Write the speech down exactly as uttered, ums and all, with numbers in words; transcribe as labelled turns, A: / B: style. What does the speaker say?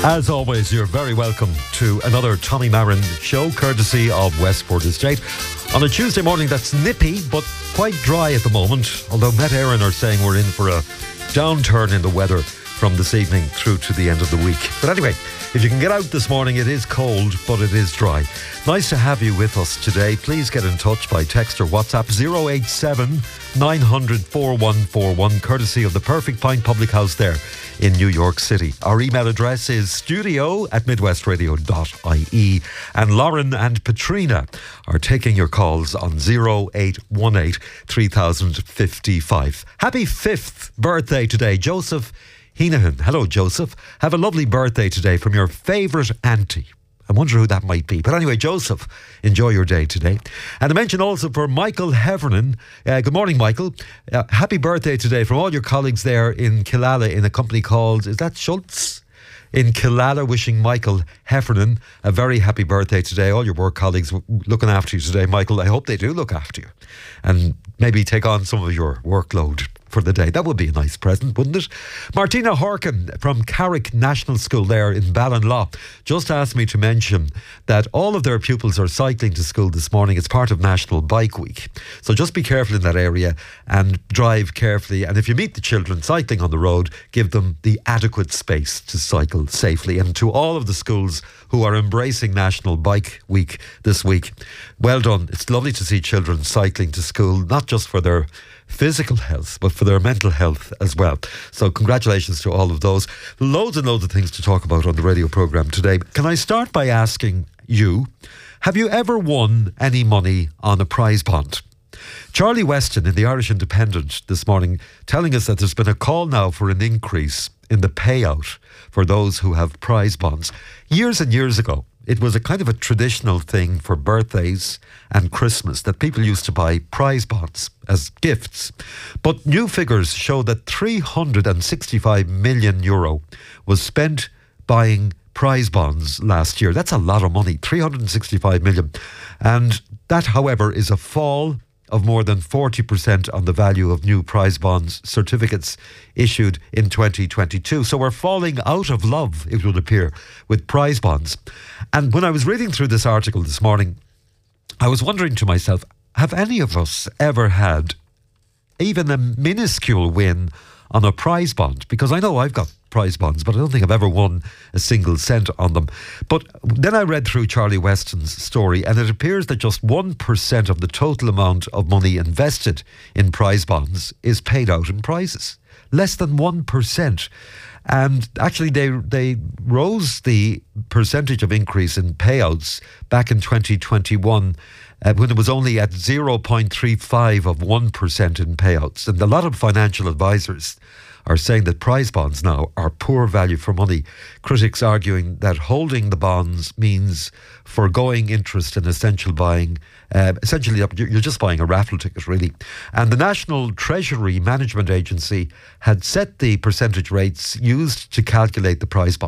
A: As always, you're very welcome to another Tommy Marin show, courtesy of Westport Estate. On a Tuesday morning that's nippy, but quite dry at the moment, although Met Éireann are saying we're in for a downturn in the weather from this evening through to the end of the week. But anyway, if you can get out this morning, it is cold, but it is dry. Nice to have you with us today. Please get in touch by text or WhatsApp zero eight seven, nine hundred, four one four one, courtesy of the Perfect Pint Public House there in New York City. Our email address is studio at midwestradio dot I E, and Lauren and Patrina are taking your calls on zero eight one eight, three thousand fifty-five. Happy fifth birthday today, Joseph Heenahan. Hello, Joseph. Have a lovely birthday today from your favourite auntie. I wonder who that might be. But anyway, Joseph, enjoy your day today. And a mention also for Michael Heffernan. Uh, good morning, Michael. Uh, happy birthday today from all your colleagues there in Killala in a company called, is that Schultz? In Killala, wishing Michael Heffernan a very happy birthday today. All your work colleagues w- looking after you today, Michael. I hope they do look after you and maybe take on some of your workload for the day. That would be a nice present, wouldn't it? Martina Horkin from Carrick National School there in Ballinlaw just asked me to mention that all of their pupils are cycling to school this morning. It's part of National Bike Week. So just be careful in that area and drive carefully. And if you meet the children cycling on the road, give them the adequate space to cycle safely. And to all of the schools who are embracing National Bike Week this week, well done. It's lovely to see children cycling to school, not just for their physical health, but for their mental health as well. So congratulations to all of those. Loads and loads of things to talk about on the radio programme today. Can I start by asking you, have you ever won any money on a prize bond? Charlie Weston in the Irish Independent this morning telling us that there's been a call now for an increase in the payout for those who have prize bonds. Years and years ago, it was a kind of a traditional thing for birthdays and Christmas that people used to buy prize bonds as gifts. But new figures show that three hundred sixty-five million euro was spent buying prize bonds last year. That's a lot of money, three hundred sixty-five million. And that, however, is a fall of more than forty percent on the value of new prize bonds certificates issued in twenty twenty-two. So we're falling out of love, it would appear, with prize bonds. And when I was reading through this article this morning, I was wondering to myself, have any of us ever had even a minuscule win on a prize bond? Because I know I've got prize bonds, but I don't think I've ever won a single cent on them. But then I read through Charlie Weston's story, and it appears that just one percent of the total amount of money invested in prize bonds is paid out in prizes. Less than one percent. And actually they they rose the percentage of increase in payouts back in twenty twenty-one uh, when it was only at zero point three five of one percent in payouts. And a lot of financial advisors are saying that prize bonds now are poor value for money. Critics arguing that holding the bonds means foregoing interest in essential buying. Uh, essentially, you're just buying a raffle ticket, really. And the National Treasury Management Agency had set the percentage rates used to calculate the prize bond